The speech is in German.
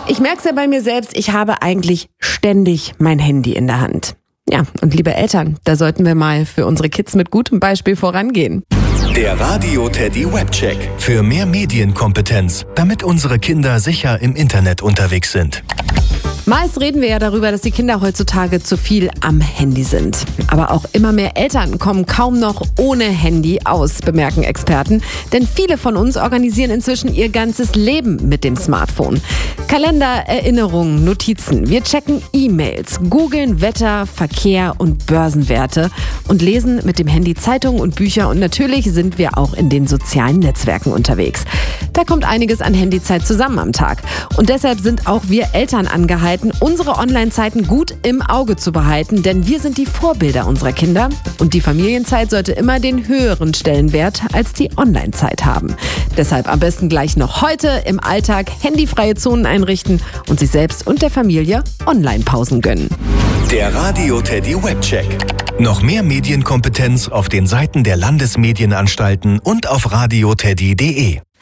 Ich merke es ja bei mir selbst, ich habe eigentlich ständig mein Handy in der Hand. Ja, und liebe Eltern, da sollten wir mal für unsere Kids mit gutem Beispiel vorangehen. Der Radio Teddy Webcheck. Für mehr Medienkompetenz, damit unsere Kinder sicher im Internet unterwegs sind. Meist reden wir ja darüber, dass die Kinder heutzutage zu viel am Handy sind. Aber auch immer mehr Eltern kommen kaum noch ohne Handy aus, bemerken Experten. Denn viele von uns organisieren inzwischen ihr ganzes Leben mit dem Smartphone. Kalender, Erinnerungen, Notizen. Wir checken E-Mails, googeln Wetter, Verkehr und Börsenwerte und lesen mit dem Handy Zeitungen und Bücher. Und natürlich sind wir auch in den sozialen Netzwerken unterwegs. Da kommt einiges an Handyzeit zusammen am Tag. Und deshalb sind auch wir Eltern angehalten, unsere Online-Zeiten gut im Auge zu behalten, denn wir sind die Vorbilder unserer Kinder und die Familienzeit sollte immer den höheren Stellenwert als die Online-Zeit haben. Deshalb am besten gleich noch heute im Alltag handyfreie Zonen einrichten und sich selbst und der Familie Online-Pausen gönnen. Der Radio Teddy Webcheck. Noch mehr Medienkompetenz auf den Seiten der Landesmedienanstalten und auf radioteddy.de.